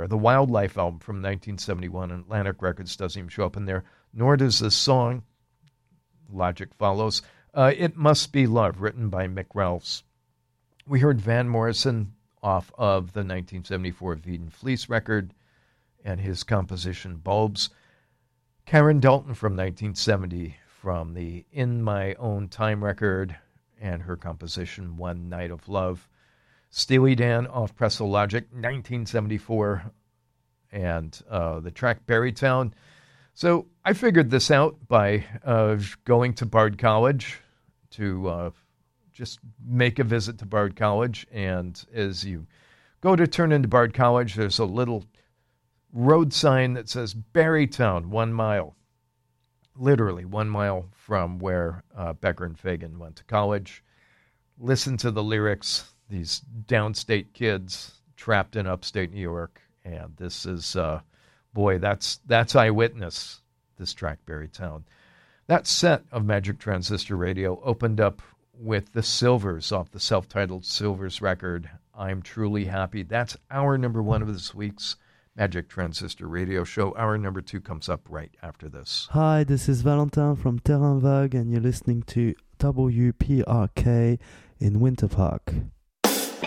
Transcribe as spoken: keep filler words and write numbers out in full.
there. The Wildlife album from nineteen seventy-one, and Atlantic Records doesn't even show up in there, nor does this song. Logic follows. Uh, It Must Be Love, written by Mick Ralphs. We heard Van Morrison off of the nineteen seventy-four Veed Fleece record and his composition Bulbs. Karen Dalton from nineteen seventy from the In My Own Time record and her composition One Night of Love. Steely Dan off Presto Logic, nineteen seventy-four, and uh, the track Berrytown. So I figured this out by uh, going to Bard College to uh, just make a visit to Bard College. And as you go to turn into Bard College, there's a little road sign that says Berrytown, one mile. Literally one mile from where uh, Becker and Fagan went to college. Listen to the lyrics. These downstate kids trapped in upstate New York. And this is, uh, boy, that's that's Eyewitness, this track, Berrytown. That set of Magic Transistor Radio opened up with the Silvers off the self-titled Silvers record, I'm Truly Happy. That's our number one of this week's Magic Transistor Radio show. Our number two comes up right after this. Hi, this is Valentin from Terrain Vague, and you're listening to W P R K in Winter Park.